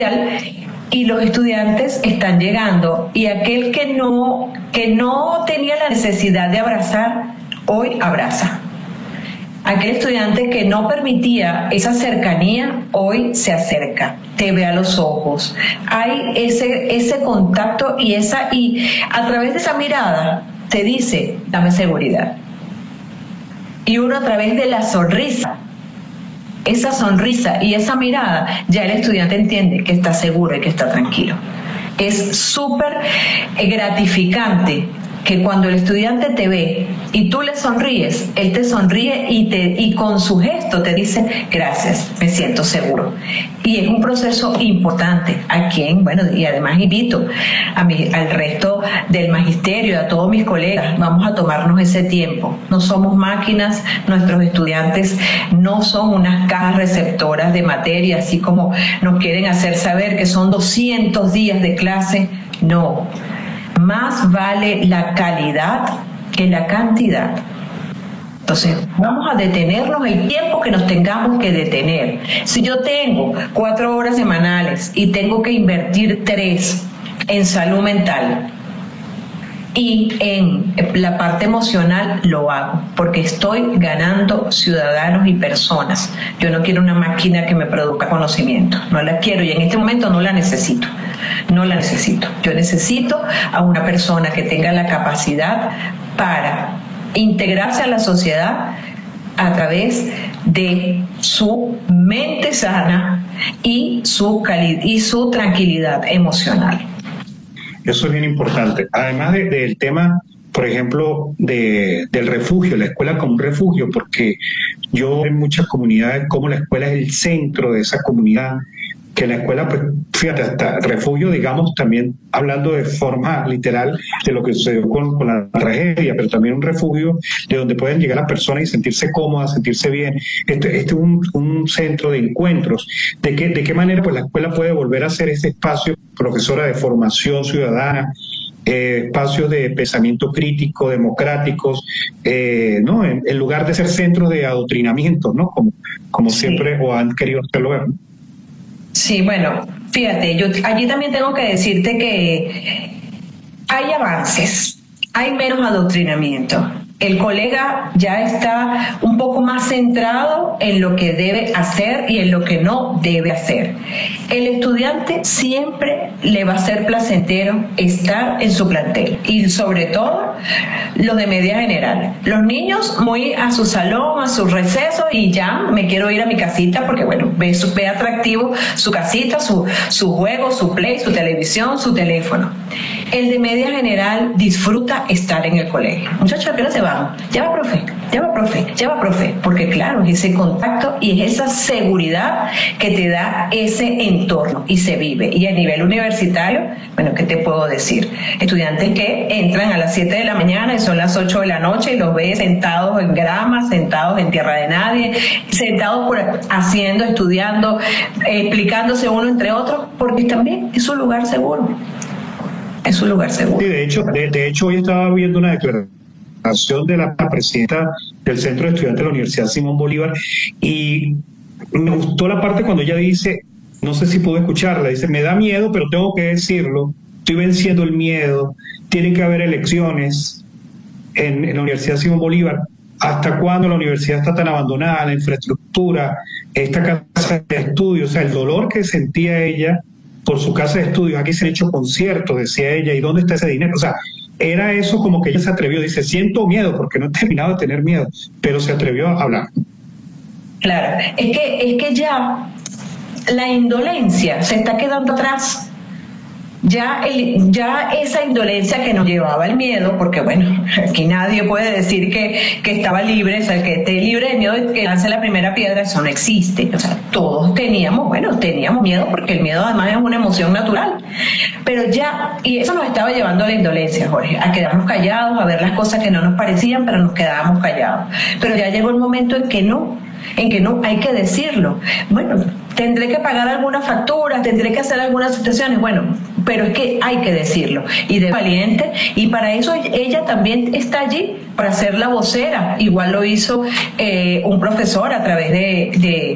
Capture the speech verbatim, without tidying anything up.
y los estudiantes están llegando, y aquel que no, que no tenía la necesidad de abrazar, hoy abraza. Aquel estudiante que no permitía esa cercanía, hoy se acerca, te ve a los ojos. Hay ese, ese contacto y, esa, y a través de esa mirada te dice, dame seguridad. Y uno a través de la sonrisa, esa sonrisa y esa mirada, ya el estudiante entiende que está seguro y que está tranquilo. Es súper gratificante que cuando el estudiante te ve y tú le sonríes, él te sonríe y, te, y con su gesto te dice, gracias, me siento seguro. Y es un proceso importante, a quien, bueno, y además invito a mi, al resto del magisterio, a todos mis colegas, vamos a tomarnos ese tiempo. No somos máquinas, nuestros estudiantes no son unas cajas receptoras de materia, así como nos quieren hacer saber que son doscientos días de clase, no. Más vale la calidad que la cantidad. Entonces, vamos a detenernos el tiempo que nos tengamos que detener. Si yo tengo cuatro horas semanales y tengo que invertir tres en salud mental y en la parte emocional, lo hago, porque estoy ganando ciudadanos y personas. Yo no quiero una máquina que me produzca conocimiento, no la quiero y en este momento no la necesito. No la necesito. Yo necesito a una persona que tenga la capacidad para integrarse a la sociedad a través de su mente sana y su cali- y su tranquilidad emocional. Eso es bien importante. Además de, del tema, por ejemplo, de, del refugio, la escuela como un refugio, porque yo en muchas comunidades, como la escuela es el centro de esa comunidad, que la escuela, pues, fíjate, hasta refugio, digamos, también hablando de forma literal de lo que sucedió con, con la tragedia, pero también un refugio de donde pueden llegar las personas y sentirse cómodas, sentirse bien. Este, este es un, un centro de encuentros. ¿De qué, de qué manera pues la escuela puede volver a ser ese espacio, profesora, de formación ciudadana, eh, espacios de pensamiento crítico, democráticos, eh, ¿no? En, en lugar de ser centros de adoctrinamiento, ¿no? Como, como sí. siempre o han querido hacerlo ver, ¿no? Sí, bueno, fíjate, yo allí también tengo que decirte que hay avances, hay menos adoctrinamiento. El colega ya está un poco más centrado en lo que debe hacer y en lo que no debe hacer. El estudiante siempre le va a ser placentero estar en su plantel y sobre todo los de media general. Los niños muy a su salón, a su receso y ya me quiero ir a mi casita porque bueno, ve, ve atractivo su casita, su, su juego, su play, su televisión, su teléfono. El de media general disfruta estar en el colegio. Muchachos, ¿a qué hora se van? Ya va, profe, ya va, profe, ya va, profe. Porque claro, es ese contacto y es esa seguridad que te da ese entorno y se vive. Y a nivel universitario, bueno, ¿qué te puedo decir? Estudiantes que entran a las siete de la mañana y son las ocho de la noche y los ves sentados en grama, sentados en tierra de nadie, sentados por haciendo, estudiando, eh, explicándose uno entre otros, porque también es un lugar seguro. Es un lugar seguro. Sí, de hecho, de, de hecho hoy estaba viendo una declaración de la presidenta del Centro de Estudiantes de la Universidad Simón Bolívar y me gustó la parte cuando ella dice, no sé si puedo escucharla, dice, me da miedo, pero tengo que decirlo, estoy venciendo el miedo, tienen que haber elecciones en, en la Universidad Simón Bolívar. ¿Hasta cuándo la universidad está tan abandonada, la infraestructura, esta casa de estudio? O sea, el dolor que sentía ella por su casa de estudios, aquí se han hecho conciertos, decía ella, ¿y dónde está ese dinero? O sea, era eso como que ella se atrevió, dice, siento miedo, porque no he terminado de tener miedo, pero se atrevió a hablar. Claro, es que, es que ya la indolencia se está quedando atrás. Ya, el, ya esa indolencia que nos llevaba al miedo, porque bueno, aquí nadie puede decir que, que estaba libre, o sea, el que esté libre de miedo y que lance la primera piedra, eso no existe. O sea, todos teníamos, bueno, teníamos miedo porque el miedo además es una emoción natural. Pero ya, y eso nos estaba llevando a la indolencia, Jorge, a quedarnos callados, a ver las cosas que no nos parecían, pero nos quedábamos callados. Pero ya llegó el momento en que no, en que no hay que decirlo. Bueno, tendré que pagar algunas facturas, tendré que hacer algunas situaciones, bueno, pero es que hay que decirlo, y de valiente, y para eso ella también está allí, para ser la vocera, igual lo hizo eh, un profesor a través de, de